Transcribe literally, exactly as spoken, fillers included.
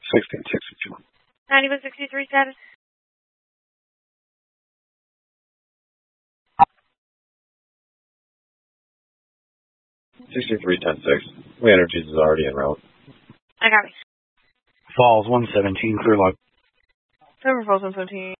sixteen sixty-two. ninety-one sixty-three status. sixty-three ten six. We Energies is already en route. I got it. Falls one seventeen, clear log. Silver Falls one seventeen.